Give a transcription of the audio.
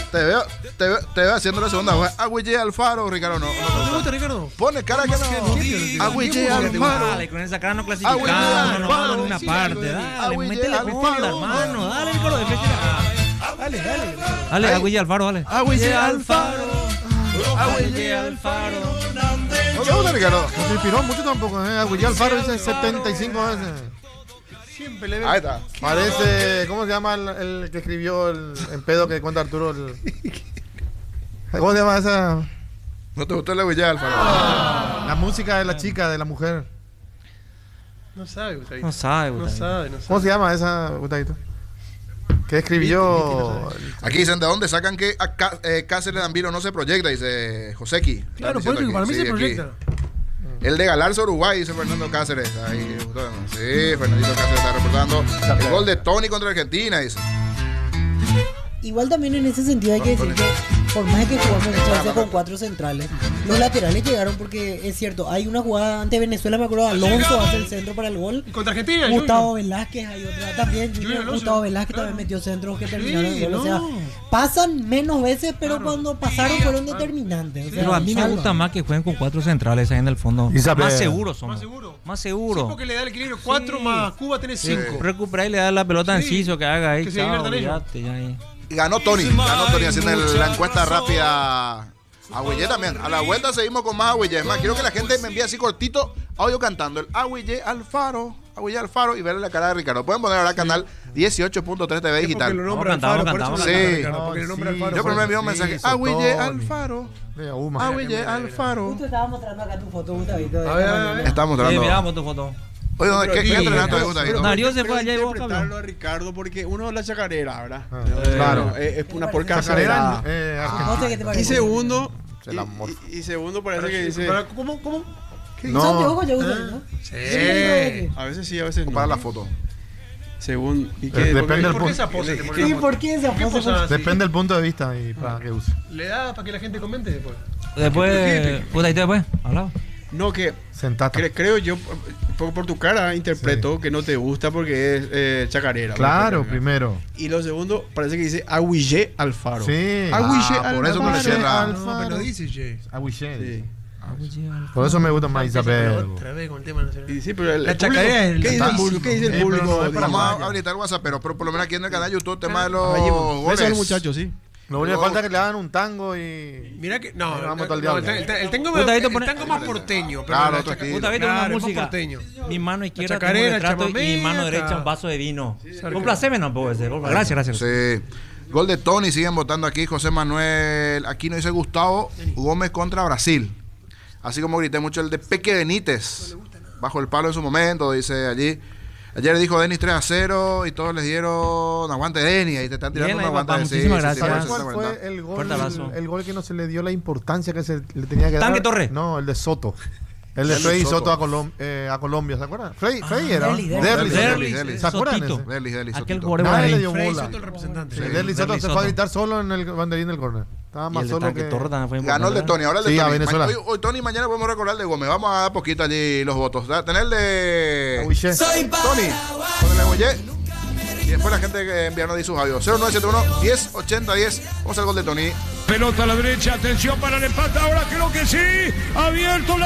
te veo haciendo la segunda hoja. Agüille Alfaro, Ricardo, no. ¿No te gusta, Ricardo? Pone cara que no. Agüille Alfaro. Dale, con esa cara no clasificamos, no en una parte. Dale, métele onda, hermano. Dale, Ricardo, dale, Agüille Alfaro, dale. Agüille Alfaro. Agüille Alfaro. ¿No te gusta, Ricardo? No se inspiró mucho tampoco, Agüille Alfaro dice 75 veces. Siempre le veo. Ahí está. Parece, ¿cómo se llama el que escribió en pedo que cuenta Arturo? ¿Cómo se llama esa? ¿No te gustó el Agüille Alfaro? La música de la chica, de la mujer. No sabe, Gustavito. No sabe. ¿Cómo se llama esa, Gustavito? ¿Qué escribió? Aquí dicen, ¿de dónde sacan que Cáceres de Ambiro no se proyecta? Dice Josequi. Claro, por eso que para mí se proyecta. El de Galarza, Uruguay, dice Fernando Cáceres. Ahí, sí, Fernandito Cáceres está reportando. El gol de Tony contra Argentina, dice. Igual también en ese sentido hay que decir que por más que jugamos muchas veces con 4 centrales, los laterales llegaron porque es cierto, hay una jugada ante Venezuela, me acuerdo, Alonso hace el centro para el gol. Y contra Argentina, Gustavo Velázquez, hay otra también, Gustavo Velázquez también metió centros que terminaron el gol. O sea, pasan menos veces, pero cuando pasaron fueron determinantes. O sea, pero a mí me gusta más que jueguen con 4 centrales ahí en el fondo. Más seguros somos. Más seguro. Sí, porque le da el equilibrio. 4 más Cuba tiene 5. Recupera y le da la pelota en Ciso que haga ahí. Que se diviertan ellos. Y ganó Tony haciendo la encuesta rápida. Agüille también. A la vuelta seguimos con más Agüille. Es más, quiero que la gente me envíe así cortito audio cantando el Agüille Alfaro y verle la cara de Ricardo. Pueden poner ahora canal 18.3 TV digital. Porque lo nombra Alfaro, por eso porque le nombra Alfaro. Yo primero envío un mensaje. Agüille Alfaro. Agüille Alfaro. Justo estaba mostrando acá tu foto, Gustavito. A ver. Estamos mostrando. Miramos tu foto. Oye, ¿qué entrenamiento te gusta, Gustavito? Darío se fue allá y vos, interpretarlo a Ricardo porque uno es la chacarera, ¿verdad? Claro. Es una porca Chacarera, No sé qué te parece. Y segundo, Se la mor- y segundo parece que dice. ¿Cómo? No. Son de ojos, yo gusto, ¿no? Sí. A veces sí, a veces no. Para la foto. Según. ¿Y Depende del ¿Por qué esa punto. pose te Sí, ponemos? ¿por qué esa ¿Qué pose? posa así? Depende del punto de vista y para qué use. ¿Le da para que la gente comente después? Después, puta, y después, hablado. No, que Sentate. creo yo, por tu cara, interpreto que no te gusta porque es chacarera. Claro, ¿verdad? primero. Y lo segundo, parece que dice Agüille Alfaro. Sí. Agüille por eso no le cierra. No, pero dice, che. Agüille. Sí. Por eso me gusta más Isabel. Otra vez con el tema nacional. Y sí, pero La chacarera es el ¿qué dice el público? ¿Qué dice el pero público? no es para Vamos Maya. a habilitar el WhatsApp, pero por lo menos aquí en el canal YouTube, tema de los Besos goles. a los muchachos, sí. Lo único que falta es que le hagan un tango y. Mira que. No, Vamos todo el no, diablo. el tango Gustavito el pone- tango más porteño. Pero Claro, la otro chaca- estilo. Gustavito, Claro, una es más música. porteño. Mi mano izquierda La chacarera, como retrato y mi chamamé, mano derecha acá. un vaso de vino. Complaceme no puedo decir. Gracias. Sí. Gol de Tony, siguen votando aquí. José Manuel Aquino dice Gustavo Gómez contra Brasil. Así como grité mucho el de Peque Benítez. Bajo el palo en su momento, dice allí. Ayer dijo Denis 3-0 y todos les dieron aguante Denis. Ahí te están tirando Bien, un aguante. papá, Sí, muchísimas sí, gracias. ¿Sabes sí, cuál sí, fue sí, el gol? Fuerte abrazo. El gol que no se le dio la importancia que se le tenía que dar. Tanque Torre. No, el de Soto. El de El de Freddy Soto. Soto a Colombia, ¿se acuerdan? Freddy era. Derli. Derli. ¿Se acuerdan Sotito. ese? Derlis, Aquel Sotito. jugador Nadie le de dio Freddy bola. Soto, el representante. Sí, Sí, Derli Soto Derli se fue a Soto. gritar solo en el banderín del córner. Estaba Y más el de solo Tanque que. Torre también fue Ganó el de importante, Tony, ahora el de Sí, a Tony. Venezuela. Hoy Tony, mañana podemos recordar el de Gómez. Vamos a dar poquito allí los votos. Tener el de Agüille. Tony con el Agüille. Y después la gente que enviarnos sus audios. 0971 10 80 10. Vamos al gol de Tony. Pelota a la derecha, atención para el empate, ahora creo que sí, abierto la